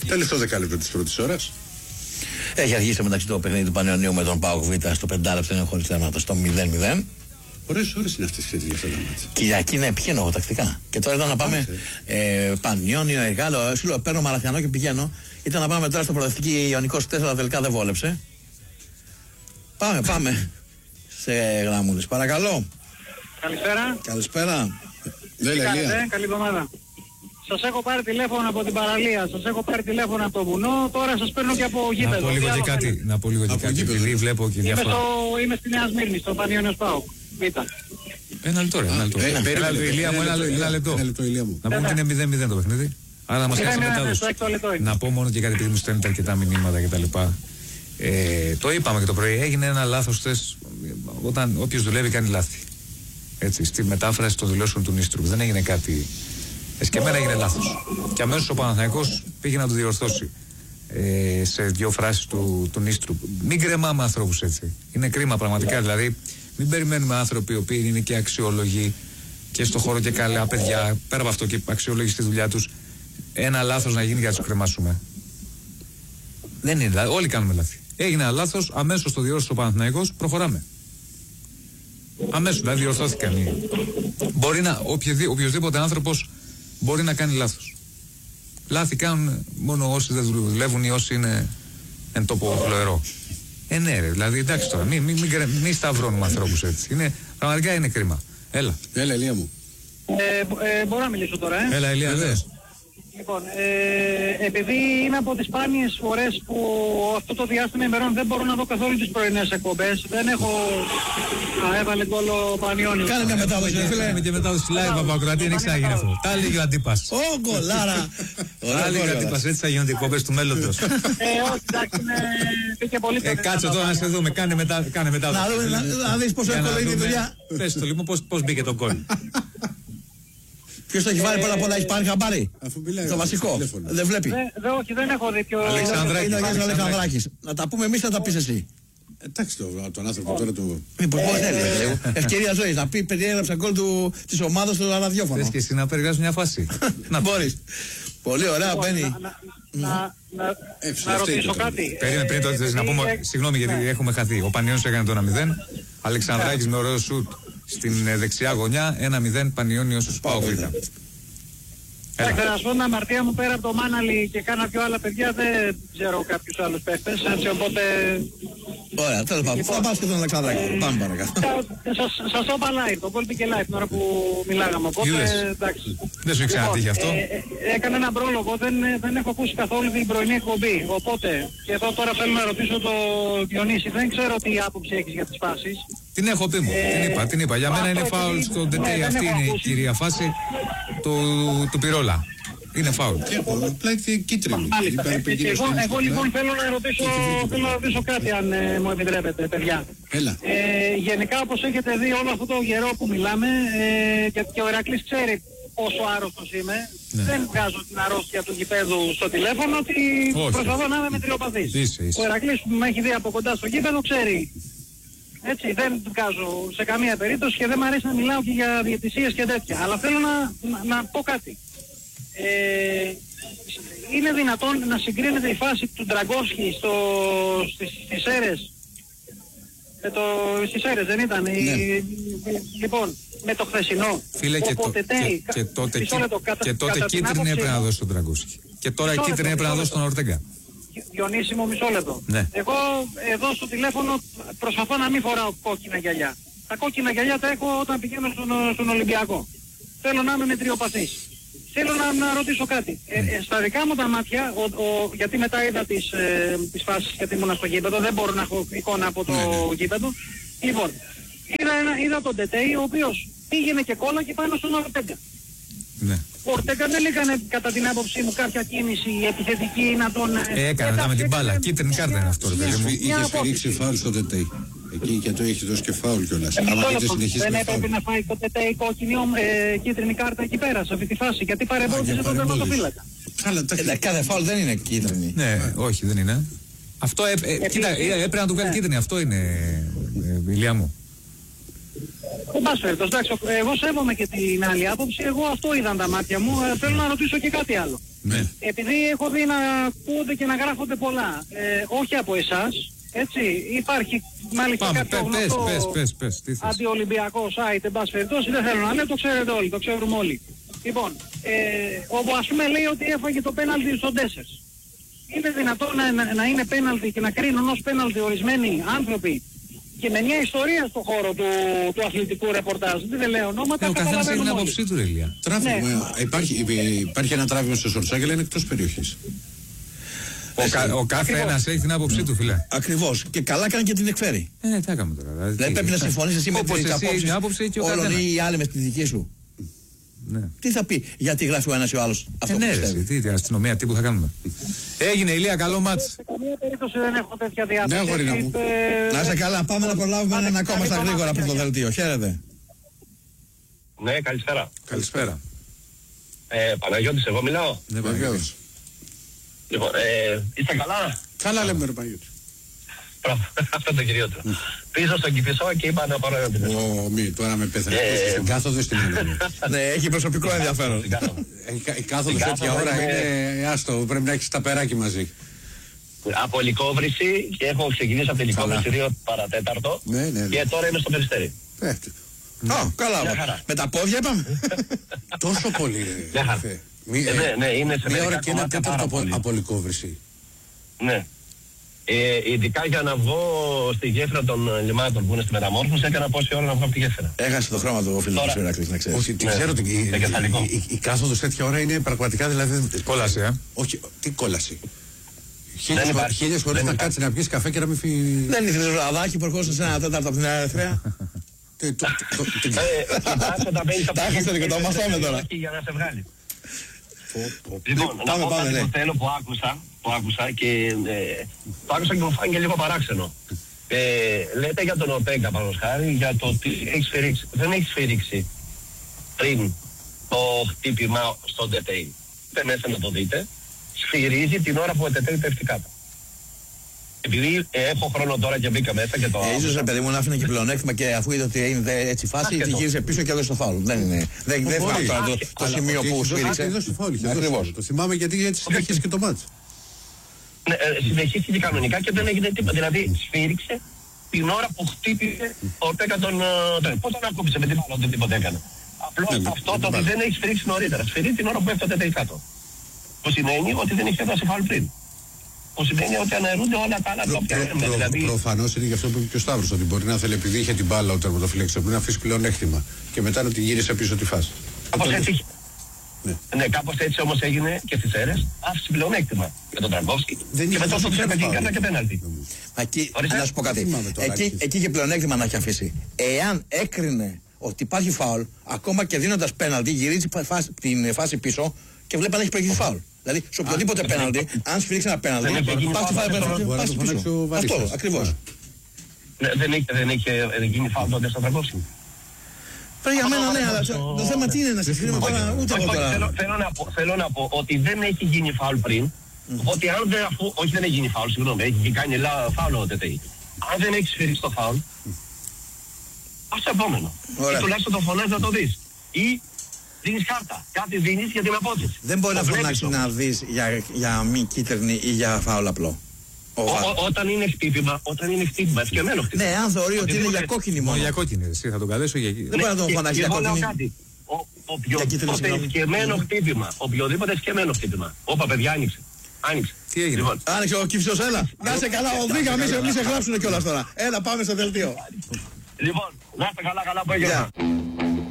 Τελευταίο δεκάλεπτο της πρώτης ώρας. Έχει αργήσει μεταξύ το παιχνίδι του Πανιωνίου με τον ΠΑΟΚ Β στο 5 λεπτό είναι χωρίς θέματα στο 0-0. Ωραίες ώρες είναι αυτές οι αυτά τα μάτια. Κυριακή ναι, πηγαίνω εγώ τακτικά. Και τώρα ήταν να πάμε Πανιώνιο, Εγάλο. Σου λέω παίρνω Μαραθιανό και πηγαίνω. Ήταν να πάμε τώρα στο προοδευτική Ιωνικός 4, τελικά δεν βόλεψε. Πάμε σε γραμμούλες. Παρακαλώ. Καλησπέρα. Καλησπέρα. Καλή εβδομάδα. Σας έχω πάρει τηλέφωνο από την παραλία, σας έχω πάρει τηλέφωνο από το βουνό, τώρα σας παίρνω και από γήπεδο. Να πω λίγο και κάτι, επειδή βλέπω και διάφορα. Είμαι στη Νέα Σμύρνη, στο Πανιώνιος ΠΑΟΚ. Ένα λεπτό. Ηλία μου, ένα λεπτό. Να πούμε ότι είναι 0-0 το παιχνίδι. Άρα να μας κάνει μετάδοση. Να πω μόνο και κάτι, επειδή μου στέλνετε αρκετά μηνύματα κτλ. Το είπαμε και το πρωί, έγινε ένα λάθος χθες, όταν όποιος δουλεύει κάνει λάθη. Έτσι, στη μετάφραση των δηλώσεων του Νίστρου. Δεν έγινε κάτι. Και εμένα έγινε λάθος. Και αμέσως ο Παναθηναϊκός πήγε να το διορθώσει. Σε δύο φράσεις του Νίστρου. Μην κρεμάμε ανθρώπους έτσι. Είναι κρίμα πραγματικά. Δηλαδή, μην περιμένουμε άνθρωποι οι οποίοι είναι και αξιόλογοι και στο χώρο και καλά παιδιά. Πέρα από αυτό και αξιόλογοι στη δουλειά τους. Ένα λάθος να γίνει για να τους κρεμάσουμε. Δεν είναι. Δηλαδή, όλοι κάνουμε λάθη. Έγινε ένα λάθος, αμέσως το διόρθωσε ο Παναθηναϊκός, προχωράμε. Αμέσως, δηλαδή διορθώθηκαν. Μπορεί να, οποιοδήποτε άνθρωπος μπορεί να κάνει λάθος. Λάθη κάνουν μόνο όσοι δεν δουλεύουν ή όσοι είναι εν τόπο χλωερό. Ναι, ρε, δηλαδή εντάξει τώρα, μην σταυρώνουμε ανθρώπους έτσι. Πραγματικά είναι κρίμα. Έλα, Ηλία μου. Μπορώ να μιλήσω τώρα, Έλα, Ηλία, δες. Λοιπόν, επειδή είναι από τις σπάνιες φορές που αυτό το διάστημα ημερών δεν μπορώ να δω καθόλου τις πρωινές εκπομπές, δεν έχω... έβαλε γκολ ο Πανιώνιος. Κάνε μια μετάδοση, φίλε. Με τη μετάδοση live από ακροατή, δεν έχει ξαναγίνει αυτό. Τα λίγη ο αντίπας. Ω, γκολάρα. Τα λίγη ο αντίπας, έτσι θα γίνονται οι εκπομπές του μέλλοντος. Όχι, εντάξει, πήγε πολύ το κάτσε τώρα να σε δούμε, κάνε μετάδοση. Να δεις πόσο εύκολο είναι η δουλειά. Πες το λοιπόν πώς μπήκε το γκολ. Ποιος το έχει βάλει πρώτα απ' όλα, έχει πάρει χαμπάρι. Το βασικό. Δεν βλέπει. Όχι, δεν έχω δει ποιο... Είναι ο Γιάννης Αλεξανδράκης. Να τα πούμε εμείς, θα τα πεις εσύ. Εντάξει τον άνθρωπο τώρα του... Μήπως πώς δεν λέει. Ευκαιρία ζωής. Να πει περιέγραψα γκολ της ομάδας στο ραδιόφωνο. Θες και εσύ να περιγράψεις μια φάση. Να μπορείς. Πολύ ωραία, μπαίνει. Να ρωτήσω κάτι. Περίμενε πριν το θες να πούμε, συγγνώμη γιατί έχουμε χαθεί. Ο Πανιώνιος έκανε το 1-0. Αλεξανδράκης με ωραίο σουτ στην δεξιά γωνιά. 1-0 Πανιώνιος ΠΑΟΚ Β. Θα σας πω την αμαρτία μου, πέρα από το Μάναλι και κάνα δυο άλλα παιδιά, δεν ξέρω κάποιους άλλους παίχτες, έτσι οπότε... Ωραία, τέλος πάντων, θα πάω και τον Αλεξανδράκη, πάμε παρακάτω. Σας το είπα live, το γκολ πήγε live την ώρα που μιλάγαμε, οπότε εντάξει. Δεν σου ξανατύχει αυτό. Έκανε ένα πρόλογο, δεν έχω ακούσει καθόλου την πρωινή εκπομπή, οπότε και εδώ τώρα θέλω να ρωτήσω το Διονύση, δεν ξέρω τι άποψη έχεις για τις φάσεις. Την έχω πει μου, την είπα. Για μένα είναι φάουλ στο Ντετέι, αυτή είναι η κυρία φάση του Πυρόλα. Είναι φάουλ. Απλά κίτρινη. Εγώ λοιπόν θέλω να ρωτήσω κάτι, αν μου επιτρέπετε, παιδιά. Έλα. Γενικά, όπως έχετε δει όλο αυτό το καιρό που μιλάμε, και ο Ηρακλής ξέρει πόσο άρρωστος είμαι. Δεν βγάζω την αρρώστια του γηπέδου στο τηλέφωνο, ότι προσπαθώ να είμαι μετριοπαθής. Ο Ηρακλής που με έχει δει από κοντά στο γήπεδο ξέρει. Έτσι, δεν βγάζω σε καμία περίπτωση και δεν μου αρέσει να μιλάω και για διαιτησίες και τέτοια. Αλλά θέλω να πω κάτι. Είναι δυνατόν να συγκρίνεται η φάση του Ντραγκόσκι στις αίρες. Στις αίρες δεν ήταν. Λοιπόν, με το χθεσινό. Φίλε, και τότε κίτρινη έπρεπε να δώσει τον Ντραγκόσκι. Και τώρα κίτρινη έπρεπε να δώσει τον Ορτέγκα. Διονύση μου, μισό λεπτό. Ναι. Εγώ εδώ στο τηλέφωνο προσπαθώ να μην φοράω κόκκινα γυαλιά. Τα κόκκινα γυαλιά τα έχω όταν πηγαίνω στον Ολυμπιακό. Θέλω να είμαι μετριοπαθής. Θέλω να ρωτήσω κάτι. Στα δικά μου τα μάτια, γιατί μετά είδα τις φάσεις γιατί ήμουν στο γήπεδο, δεν μπορώ να έχω εικόνα από το γήπεδο. Λοιπόν, είδα τον Ντετέι, ο οποίος πήγαινε και κόλλαγε πάνω στον Ορτέγκα. Ναι. Ο Ορτέγκα δεν έκανε κατά την άποψή μου κάποια κίνηση επιθετική να τον... Έκανε μετά με την μπάλα. Κίτρινη κάρτα είναι αυτό. Είχε σφυρίξει φάουλ στο Ντετέι. Εκεί και το έχει δώσει και φάουλ κιόλας. Δεν έπρεπε να φάει το Ντετέι κίτρινη κάρτα εκεί πέρα, σε αυτή τη φάση. Γιατί παρεμπόδισε τον τερματοφύλακα. Κάθε φάουλ δεν είναι κίτρινη. Ναι, όχι δεν είναι. Αυτό κοίτα, έπρεπε να του κάνει κίτρινη. Αυτό είναι, Ηλία μου. Εν πάση περιπτώσει, εντάξει, εγώ σέβομαι και την άλλη άποψη, εγώ αυτό είδαν τα μάτια μου, θέλω να ρωτήσω και κάτι άλλο. επειδή έχω δει να ακούγονται και να γράφονται πολλά, όχι από εσάς, έτσι, υπάρχει μάλιστα κάποιο γνωστό αντιολυμπιακό site, εν πάση περιπτώσει, δεν θέλω να λέω, το ξέρετε όλοι, το ξέρουμε όλοι. Λοιπόν, όπου ας πούμε λέει ότι έφαγε το πέναλτι στον Ντέσσερς. Είναι δυνατόν να είναι πέναλτι και να κρίνουν ως πέναλτι ορισμένοι άνθρωποι και με μια ιστορία στον χώρο του αθλητικού ρεπορτάζ? Δεν λέω ονόματα. Ο καθένας έχει την άποψή του, Ηλία. Υπάρχει ένα τράβημα στο Σορτσάκι, αλλά είναι εκτός περιοχής. Ο κάθε ένας έχει την άποψή του, φίλε. Ακριβώς. Και καλά κάνει και την εκφέρει. Τι έκαμε τώρα. Δεν πρέπει να συμφωνήσεις εσύ με την άποψη όλων ή οι άλλοι με τη δική σου. Ναι. Τι θα πει, γιατί γράφει ο ένας ή ο άλλος αυτό που πιστεύει? Τι αστυνομία, τι που θα κάνουμε. Έγινε, Ηλία, καλό μάτς. Σε καμία περίπτωση δεν έχω τέτοια διάθεση. Ναι, γορίνα μου. Να είσαι καλά, πάμε να προλάβουμε έναν ακόμα στα γρήγορα από το δελτίο. Χαίρετε. Ναι, καλησπέρα. Καλησπέρα. Παναγιώτης, εγώ μιλάω. Ναι, Παναγιώτης. Λοιπόν, είστε καλά? Καλά λέμε, ρε Παναγιώτη. Αυτό είναι το κυριότερο. Πίσω στον Κηφισό και είπα να πάρω ένα τηλέφωνο. Μη, τώρα με πέθανε. Στην κάθοδο στην Ελλάδα. Ναι, έχει προσωπικό ενδιαφέρον. Η κάθοδο τέτοια ώρα είναι άστο, πρέπει να έχεις τα περάκι μαζί. Από Λυκόβρηση και έχω ξεκινήσει από τη Λυκόβρηση 2 παρατέταρτο και τώρα είμαι στο Περιστέρι. Καλά, με τα πόδια είπαμε. Τόσο πολύ. Ναι, είναι σε μια ώρα μερικά και ένα κομμάτια τέταρτο πάρα πολύ. από Λυκόβρηση. Ναι. Ειδικά για να βγω στη γέφυρα των λιμάτων που είναι στη μεταμόρφωση, έκανα πόση ώρα να βγω από τη γέφυρα. Έχασε το χρώμα του ο φίλος του Ηράκλης, να ξέρεις. Όχι, την ξέρω, η κάθοδος τέτοια ώρα είναι πραγματικά δηλαδή. Κόλαση, Όχι, τι κόλαση. Χίλιες φορές να κάτσεις να πιεις καφέ και να μην φύγει. Δεν ήθελες ραδάκι που ερχόσουν σε ένα τέταρτο από την Ερυθρέα? Τα έχασε λίγο, το μαθαίνουμε τώρα. Για να σε βγάλει. Λοιπόν, να πω κάτι που θέλω που άκουσα και το άκουσα και μου φάνηκε λίγο παράξενο. Λέτε για τον ΟΠΕΚΑ, παραδείγματος χάρη, για το ότι δεν έχει σφυρίξει πριν το χτύπημα στον ΤΕΤΕΙ. Δεν μέσα να το δείτε. Σφυρίζει την ώρα που ο ΤΕΤΕΙ πέφτει κάτω. Επειδή έχω χρόνο τώρα και μπήκα μέσα και το ίσως ρε παιδί μου να άφηνε και πλεονέκτημα και αφού είδε ότι είναι έτσι φάση, τη γύρισε πίσω και έδωσε το φάουλ. Δεν θυμάμαι τώρα το σημείο που σφύριξε. Ακριβώς. Το θυμάμαι γιατί έτσι συνεχίζει και το μάτς. Ναι, συνεχίστηκε κανονικά και δεν έγινε τίποτα. Δηλαδή σφύριξε την ώρα που χτύπησε ο ΠΕΚΑ τον. Πώς τον ακούμπησε με την μπάλα, δεν τίποτα έκανε. Απλώς αυτό το ότι δεν έχει σφυρίξει νωρίτερα. Σφυρίζει την ώρα που έφτασε το κάτω. Που σημαίνει ότι δεν έχει έδωσε φάουλ πριν. Που σημαίνει ότι αναιρούνται όλα τα άλλα τρόπια. Προφανώς είναι γι' αυτό που είπε και ο Σταύρος, ότι μπορεί να θέλει επειδή είχε την μπάλα ο τερματοφύλακας να αφήσει πλεονέκτημα και μετά να τη γύρισε πίσω τη φάση. Κάπως έτσι. Ναι, κάπως έτσι όμως έγινε και στις αίρες, άφησε πλεονέκτημα για τον Τραγκόφσκι και μετά το ψέμε την κάρτα και πέναλτι. Να σου πω κάτι, εκεί και πλεονέκτημα να έχει αφήσει. Εάν έκρινε ότι υπάρχει φάουλ, ακόμα και δίνοντας πέναλτι, γυρίζει την φάση πίσω και βλέπει αν έχει προηγηθεί φάουλ. Δηλαδή, σε οποιοδήποτε πέναλτι, αν σφυρίξει ένα πέναλτι, πας πίσω. Αυτό, ακριβώς. Δεν είχε γίνει φάουλ τότε στον Τραγκόφσκι. Για μένα ναι, αλλά το θέμα τι είναι να συγκρίνουμε τώρα, ούτε εγώ τώρα. Θέλω να πω ότι δεν έχει γίνει φάουλ πριν, ότι αν δεν, όχι δεν έχει γίνει φάουλ, συγγνώμη, έχει κάνει φάουλ ο ΤΕΤΕΙ. Αν δεν έχει σφυρίξει το φάουλ, ας το επόμενο. Ή τουλάχιστον το φωνάζει να το δεις. Ή δίνεις κάρτα, κάτι δίνεις για την απόκριση. Δεν μπορεί να φωνάξει να δεις για μη κίτρινη ή για φάουλ απλό. Όταν είναι χτύπημα, ευκαιμένο χτύπημα. Ναι, αν θεωρεί ότι είναι για κόκκινη μόνο. Για κόκκινη, εσύ θα τον καλέσω για εκεί. Δεν μπορεί να τον φωνάξει για κόκκινη. Οποιοδήποτε ευκαιμένο χτύπημα. Όπα παιδιά, άνοιξε. Τι έγινε? Άνοιξε ο Κυψός, έλα. Να είσαι καλά, οδήγα, μη σε γράψουνε κιόλας τώρα. Έλα, πάμε στο δελτίο. Λοιπόν, να είστε καλά που έγινα.